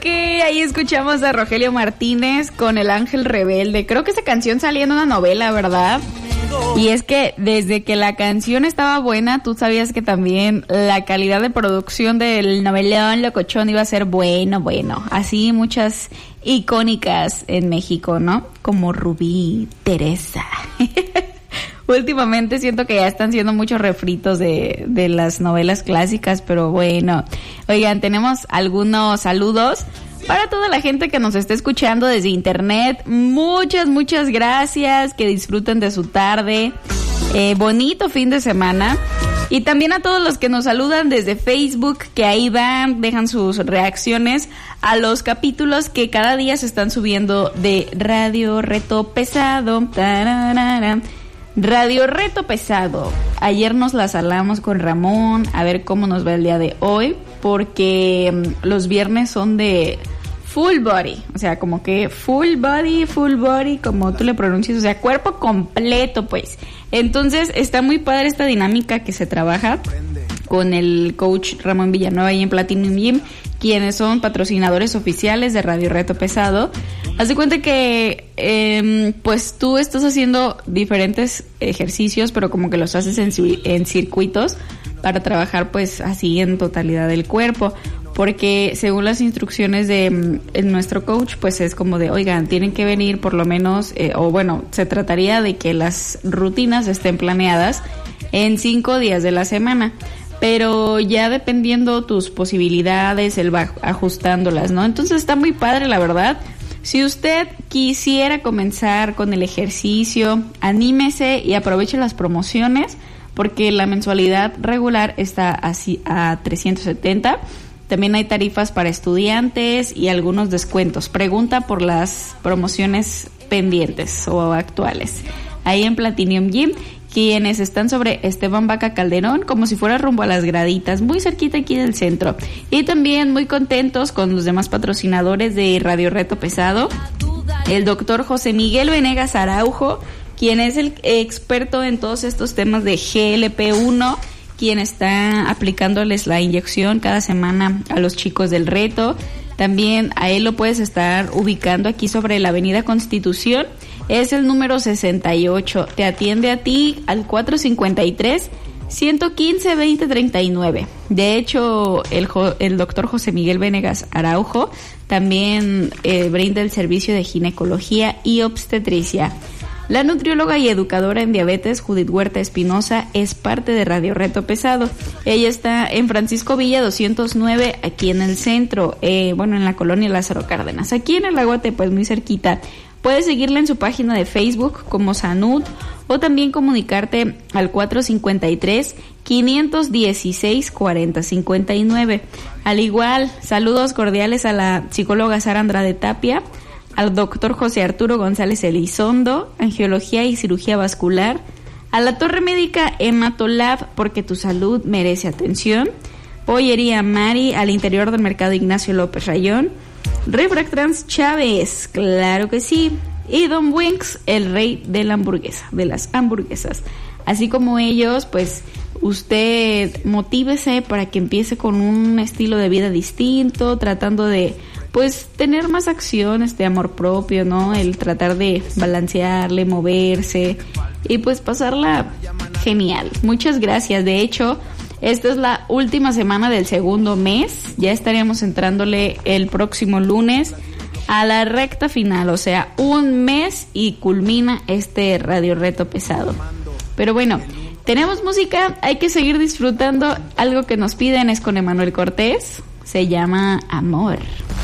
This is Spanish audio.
ahí escuchamos a Rogelio Martínez con El Ángel Rebelde. Creo que esa canción salía en una novela, ¿verdad? Y es que desde que la canción estaba buena, tú sabías que también la calidad de producción del novelón locochón iba a ser bueno. Así muchas icónicas en México, ¿no? Como Rubí, Teresa. Últimamente siento que ya están siendo muchos refritos de las novelas clásicas, pero bueno. Oigan, tenemos algunos saludos para toda la gente que nos está escuchando desde internet. Muchas gracias, que disfruten de su tarde. Bonito fin de semana. Y también a todos los que nos saludan desde Facebook, que ahí van, dejan sus reacciones a los capítulos que cada día se están subiendo de Radio Reto Pesado. Tararara. Radio Reto Pesado. Ayer nos la salamos con Ramón, a ver cómo nos va el día de hoy, porque los viernes son de full body, o sea, como que full body, como tú le pronuncias, o sea, cuerpo completo, pues. Entonces está muy padre esta dinámica que se trabaja con el coach Ramón Villanueva y en Platinum Gym, quienes son patrocinadores oficiales de Radio Reto Pesado. Haz de cuenta que pues tú estás haciendo diferentes ejercicios, pero como que los haces en circuitos para trabajar pues así en totalidad del cuerpo, porque según las instrucciones de nuestro coach, pues es como de, oigan, tienen que venir por lo menos, o bueno, se trataría de que las rutinas estén planeadas en 5 días de la semana. Pero ya dependiendo tus posibilidades, él va ajustándolas, ¿no? Entonces está muy padre, la verdad. Si usted quisiera comenzar con el ejercicio, anímese y aproveche las promociones, porque la mensualidad regular está así a 370. También hay tarifas para estudiantes y algunos descuentos. Pregunta por las promociones pendientes o actuales. Ahí en Platinum Gym, quienes están sobre Esteban Vaca Calderón, como si fuera rumbo a las Graditas, muy cerquita aquí del centro. Y también muy contentos con los demás patrocinadores de Radio Reto Pesado, el doctor José Miguel Venegas Araujo, quien es el experto en todos estos temas de GLP-1, quien está aplicándoles la inyección cada semana a los chicos del reto. También a él lo puedes estar ubicando aquí sobre la Avenida Constitución. Es el número 68. Te atiende a ti al 453-115-2039. De hecho, el doctor José Miguel Venegas Araujo también brinda el servicio de ginecología y obstetricia. La nutrióloga y educadora en diabetes, Judith Huerta Espinosa, es parte de Radio Reto Pesado. Ella está en Francisco Villa 209, aquí en el centro, en la colonia Lázaro Cárdenas. Aquí en el Aguate, pues muy cerquita. Puedes seguirla en su página de Facebook como Sanud, o también comunicarte al 453-516-4059. Al igual, saludos cordiales a la psicóloga Sara Andrade Tapia, al doctor José Arturo González Elizondo, Angiología y Cirugía Vascular, a la Torre Médica Hematolab, porque tu salud merece atención, Pollería Mari, al interior del Mercado Ignacio López Rayón, Refractrans Chávez, claro que sí, y Don Winks, el rey de la hamburguesa, de las hamburguesas. Así como ellos, pues usted motívese para que empiece con un estilo de vida distinto, tratando de pues tener más acciones de amor propio, ¿no? El tratar de balancearle, moverse y pues pasarla genial. Muchas gracias. De hecho, esta es la última semana del segundo mes. Ya estaríamos entrándole el próximo lunes a la recta final, o sea, un mes y culmina este Radio Reto Pesado. Pero bueno, tenemos música, hay que seguir disfrutando. Algo que nos piden es con Emanuel Cortés, se llama Amor.